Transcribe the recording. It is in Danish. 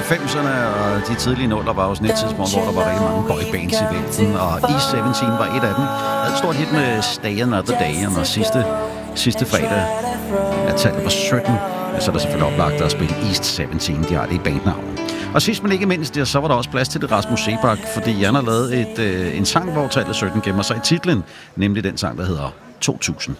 90'erne og de tidlige nuller var jo sådan et tidspunkt, hvor der var rigtig mange boybands i vælten, og E17 var et af dem. Jeg havde et stort hit med Stay Another Day, og sidste fredag, tallet var 17, så er der selvfølgelig oplagt at spille East 17, de har det i bandnavn. Og sidst men ikke mindst, så var der også plads til det Rasmus Seebach, fordi han har lavet en sang, hvor tallet 17 gemmer sig i titlen, nemlig den sang, der hedder 2000.